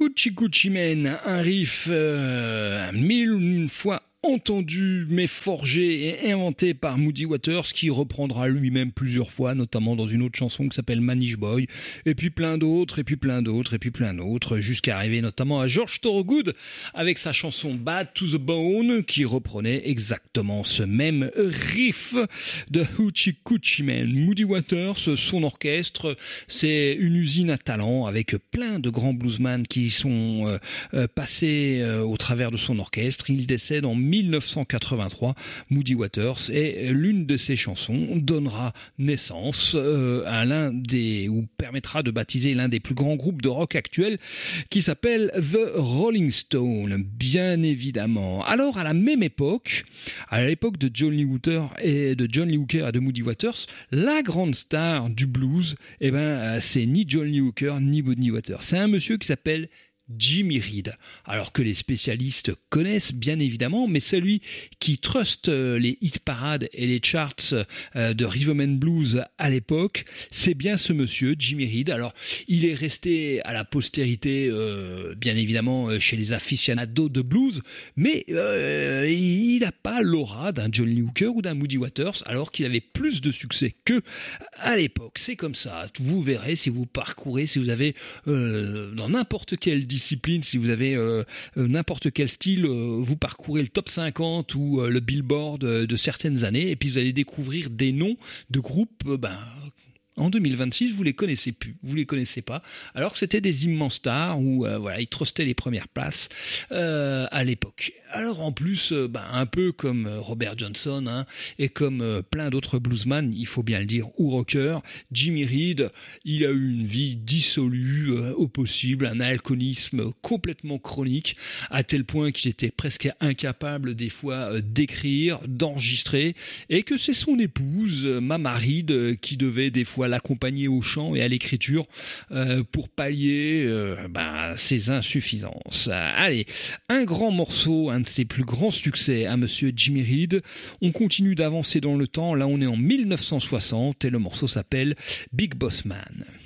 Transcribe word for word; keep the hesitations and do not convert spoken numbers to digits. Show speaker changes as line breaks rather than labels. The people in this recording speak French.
Hoochie Coochie Man, un riff euh, mille une fois entendu mais forgé et inventé par Muddy Waters, qui reprendra lui-même plusieurs fois, notamment dans une autre chanson qui s'appelle Manish Boy, et puis plein d'autres, et puis plein d'autres, et puis plein d'autres, jusqu'à arriver notamment à George Thorogood avec sa chanson Bad to the Bone, qui reprenait exactement ce même riff de Hoochie Coochie Man. Muddy Waters, son orchestre, c'est une usine à talent avec plein de grands bluesmen qui sont euh, euh, passés euh, au travers de son orchestre. Il décède en mille neuf cent quatre-vingt-trois, Muddy Waters, et l'une de ses chansons donnera naissance euh, à l'un des, ou permettra de baptiser l'un des plus grands groupes de rock actuels, qui s'appelle The Rolling Stones, bien évidemment. Alors, à la même époque, à l'époque de John Lee Hooker et de John Lee Hooker et de Muddy Waters, la grande star du blues, eh ben, c'est ni John Lee Hooker ni Muddy Waters. C'est un monsieur qui s'appelle Jimmy Reed, alors que les spécialistes connaissent bien évidemment, mais celui qui truste les hit parades et les charts de Rhythm and Blues à l'époque, c'est bien ce monsieur, Jimmy Reed. Alors, il est resté à la postérité, euh, bien évidemment, chez les aficionados de blues, mais euh, il n'a pas l'aura d'un John Lee Hooker ou d'un Muddy Waters, alors qu'il avait plus de succès qu'eux à l'époque. C'est comme ça. Vous verrez si vous parcourez, si vous avez euh, dans n'importe quelle discipline, si vous avez euh, n'importe quel style, euh, vous parcourez le top cinquante ou euh, le Billboard euh, de certaines années, et puis vous allez découvrir des noms de groupes, euh, ben, en deux mille vingt-six, vous les connaissez plus, vous les connaissez pas, alors que c'était des immenses stars où euh, voilà, ils trustaient les premières places euh, à l'époque. Alors en plus, euh, ben, un peu comme Robert Johnson, hein, et comme euh, plein d'autres bluesmen, il faut bien le dire, ou rockers, Jimmy Reed, il a eu une vie dissolue euh, au possible, un alcoolisme complètement chronique, à tel point qu'il était presque incapable des fois euh, d'écrire, d'enregistrer, et que c'est son épouse, Mama Reed, euh, qui devait des fois l'accompagner au chant et à l'écriture euh, pour pallier euh, ben, ses insuffisances. Allez, un grand morceau, un de ses plus grands succès à monsieur Jimmy Reed. On continue d'avancer dans le temps. Là, on est en mille neuf cent soixante et le morceau s'appelle Big Boss Man.